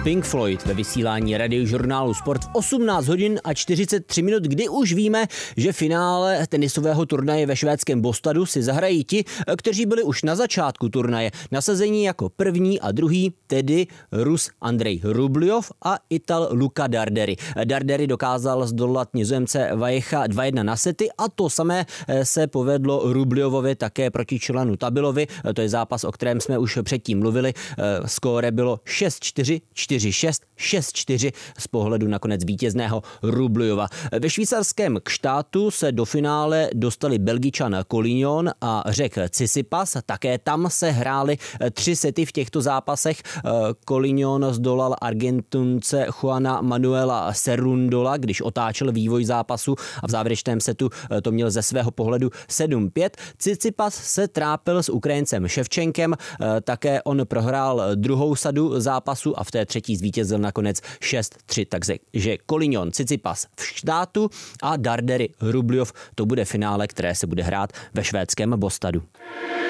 Pink Floyd ve vysílání radiožurnálu Sport v 18 hodin a 43 minut, kdy už víme, že finále tenisového turnaje ve švédském Bostonu si zahrají ti, kteří byli už na začátku turnaje nasazení jako první a druhý, tedy Rus Andrej Rubljov a Ital Luca Darderi. Darderi dokázal zdolat Nizozemce Vajecha 2-1 na sety a to samé se povedlo Rubljovovi také proti Čelanu Tabilovi. To je zápas, o kterém jsme už předtím mluvili. Skóre bylo 6-4, 4-6, 6-4 z pohledu nakonec vítězného Rubljova. Ve švýcarském Gštátu se do finále dostali Belgičan Collignon a Řek Tsitsipas. Také tam se hrály 3 sety v těchto zápasech. Collignon zdolal Argentince Juana Manuela Cerundola, když otáčel vývoj zápasu a v závěrečném setu to měl ze svého pohledu 7-5. Tsitsipas se trápil s Ukrajincem Ševčenkem, také on prohrál druhou sadu zápasu a v té třetí zvítězil nakonec 6-3, takže Collignon, Tsitsipas v Gštátu a Darderi Rubljov, to bude finále, které se bude hrát ve švédském Bostonu.